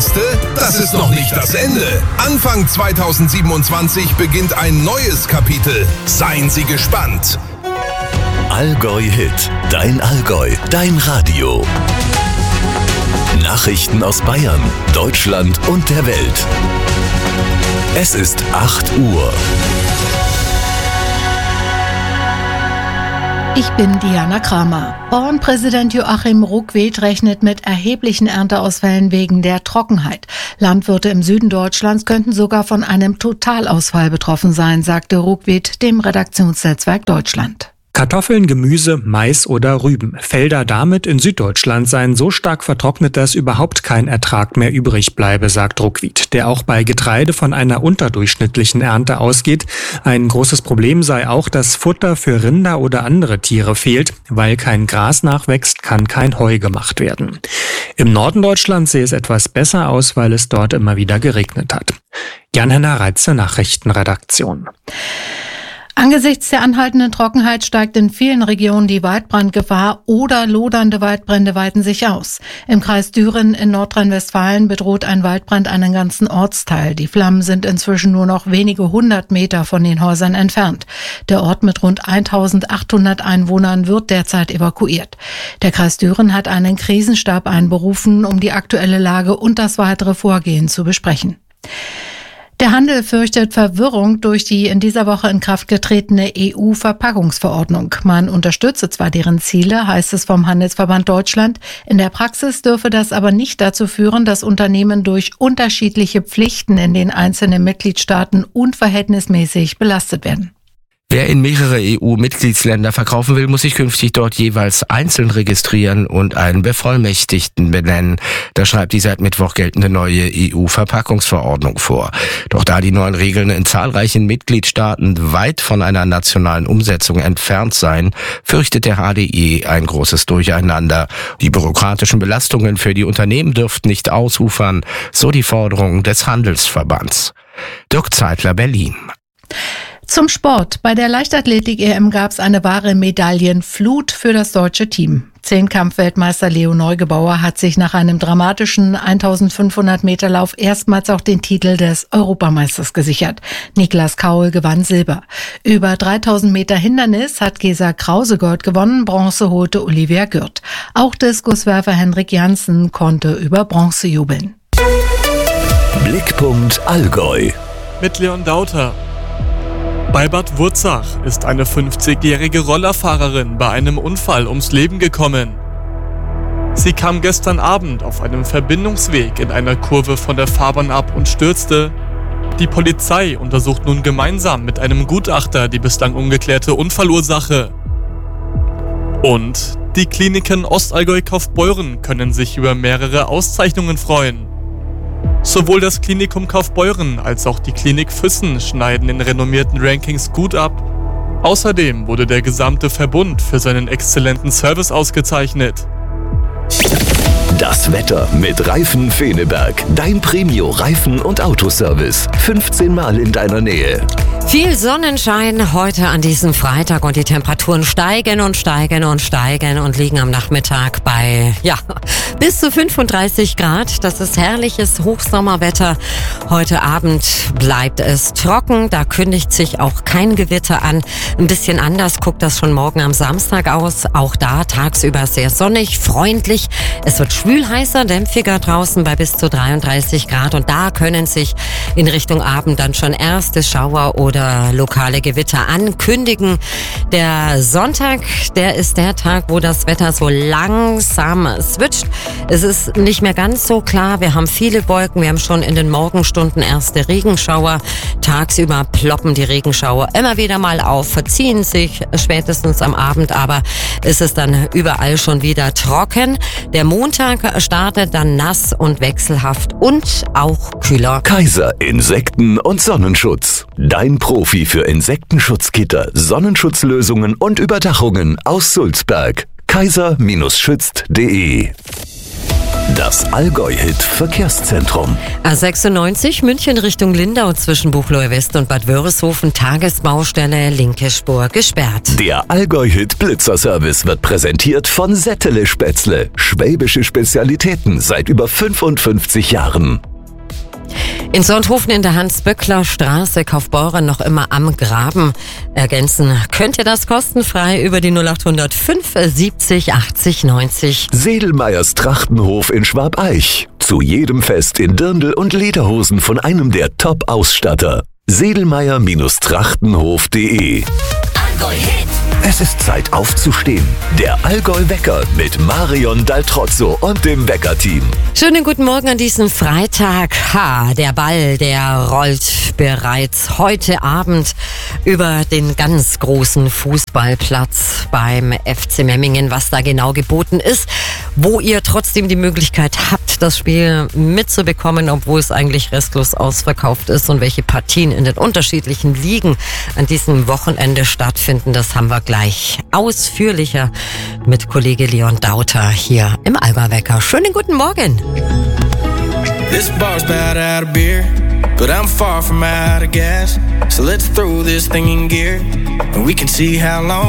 Proteste? Das ist noch nicht das Ende. Anfang 2027 beginnt ein neues Kapitel. Seien Sie gespannt. Allgäu Hit. Dein Allgäu. Dein Radio. Nachrichten aus Bayern, Deutschland und der Welt. Es ist 8 Uhr. Ich bin Diana Kramer. Bauernpräsident Joachim Ruckwied rechnet mit erheblichen Ernteausfällen wegen der Trockenheit. Landwirte im Süden Deutschlands könnten sogar von einem Totalausfall betroffen sein, sagte Ruckwied dem Redaktionsnetzwerk Deutschland. Kartoffeln, Gemüse, Mais oder Rüben. Felder damit in Süddeutschland seien so stark vertrocknet, dass überhaupt kein Ertrag mehr übrig bleibe, sagt Ruckwied, der auch bei Getreide von einer unterdurchschnittlichen Ernte ausgeht. Ein großes Problem sei auch, dass Futter für Rinder oder andere Tiere fehlt. Weil kein Gras nachwächst, kann kein Heu gemacht werden. Im Norden Deutschlands sehe es etwas besser aus, weil es dort immer wieder geregnet hat. Jan-Henner Reitze, Nachrichtenredaktion. Angesichts der anhaltenden Trockenheit steigt in vielen Regionen die Waldbrandgefahr oder lodernde Waldbrände weiten sich aus. Im Kreis Düren in Nordrhein-Westfalen bedroht ein Waldbrand einen ganzen Ortsteil. Die Flammen sind inzwischen nur noch wenige 100 Meter von den Häusern entfernt. Der Ort mit rund 1800 Einwohnern wird derzeit evakuiert. Der Kreis Düren hat einen Krisenstab einberufen, um die aktuelle Lage und das weitere Vorgehen zu besprechen. Der Handel fürchtet Verwirrung durch die in dieser Woche in Kraft getretene EU-Verpackungsverordnung. Man unterstütze zwar deren Ziele, heißt es vom Handelsverband Deutschland. In der Praxis dürfe das aber nicht dazu führen, dass Unternehmen durch unterschiedliche Pflichten in den einzelnen Mitgliedstaaten unverhältnismäßig belastet werden. Wer in mehrere EU-Mitgliedsländer verkaufen will, muss sich künftig dort jeweils einzeln registrieren und einen Bevollmächtigten benennen. Das schreibt die seit Mittwoch geltende neue EU-Verpackungsverordnung vor. Doch da die neuen Regeln in zahlreichen Mitgliedstaaten weit von einer nationalen Umsetzung entfernt seien, fürchtet der HDE ein großes Durcheinander. Die bürokratischen Belastungen für die Unternehmen dürften nicht ausufern, so die Forderung des Handelsverbands. Dirk Zeitler, Berlin. Zum Sport. Bei der Leichtathletik-EM gab es eine wahre Medaillenflut für das deutsche Team. Zehnkampf-Weltmeister Leo Neugebauer hat sich nach einem dramatischen 1500 Meter Lauf erstmals auch den Titel des Europameisters gesichert. Niklas Kaul gewann Silber. Über 3000 Meter Hindernis hat Gesa Krause Gold gewonnen, Bronze holte Olivia Gürt. Auch Diskuswerfer Henrik Janssen konnte über Bronze jubeln. Blickpunkt Allgäu. Mit Leon Dauter. Bei Bad Wurzach ist eine 50-jährige Rollerfahrerin bei einem Unfall ums Leben gekommen. Sie kam gestern Abend auf einem Verbindungsweg in einer Kurve von der Fahrbahn ab und stürzte. Die Polizei untersucht nun gemeinsam mit einem Gutachter die bislang ungeklärte Unfallursache. Und die Kliniken Ostallgäu-Kaufbeuren können sich über mehrere Auszeichnungen freuen. Sowohl das Klinikum Kaufbeuren als auch die Klinik Füssen schneiden in renommierten Rankings gut ab. Außerdem wurde der gesamte Verbund für seinen exzellenten Service ausgezeichnet. Das Wetter mit Reifen Feneberg. Dein Premio-Reifen- und Autoservice. 15 Mal in deiner Nähe. Viel Sonnenschein heute an diesem Freitag und die Temperaturen steigen und steigen und steigen und liegen am Nachmittag bei, bis zu 35 Grad. Das ist herrliches Hochsommerwetter. Heute Abend bleibt es trocken. Da kündigt sich auch kein Gewitter an. Ein bisschen anders guckt das schon morgen am Samstag aus. Auch da tagsüber sehr sonnig, freundlich. Es wird schwül heißer, dämpfiger draußen bei bis zu 33 Grad. Und da können sich in Richtung Abend dann schon erste Schauer oder lokale Gewitter ankündigen. Der Sonntag, der ist der Tag, wo das Wetter so langsam switcht. Es ist nicht mehr ganz so klar. Wir haben viele Wolken. Wir haben schon in den Morgenstunden erste Regenschauer. Tagsüber ploppen die Regenschauer immer wieder mal auf, verziehen sich spätestens am Abend, aber ist es dann überall schon wieder trocken. Der Montag startet dann nass und wechselhaft und auch kühler. Kaiser Insekten- und Sonnenschutz. Dein Profi für Insektenschutzgitter, Sonnenschutzlösungen und Überdachungen aus Sulzberg. kaiser-schützt.de Das Allgäu-Hit Verkehrszentrum. A96 München Richtung Lindau zwischen Buchloe West und Bad Wörishofen, Tagesbaustelle, linke Spur gesperrt. Der Allgäu-Hit Blitzerservice wird präsentiert von Settele Spätzle. Schwäbische Spezialitäten seit über 55 Jahren. In Sonthofen in der Hans-Böckler-Straße, Kaufbeuren noch immer am Graben. Ergänzen könnt ihr das kostenfrei über die 0800 570 80 90. Sedelmeyers Trachtenhof in Schwabeich. Zu jedem Fest in Dirndl und Lederhosen von einem der Top-Ausstatter. Sedelmeyer-Trachtenhof.de. Es ist Zeit aufzustehen. Der Allgäu-Wecker mit Marion Daltrozzo und dem Wecker-Team. Schönen guten Morgen an diesem Freitag. Der Ball, der rollt bereits heute Abend über den ganz großen Fußballplatz beim FC Memmingen. Was da genau geboten ist, wo ihr trotzdem die Möglichkeit habt, das Spiel mitzubekommen, obwohl es eigentlich restlos ausverkauft ist, und welche Partien in den unterschiedlichen Ligen an diesem Wochenende stattfinden, das haben wir gleich ausführlicher mit Kollege Leon Dauter hier im Allgäu-Wecker. Schönen guten Morgen. This bar's bad out of beer, but I'm far from out of gas. So let's throw this thing in gear, and we can see how long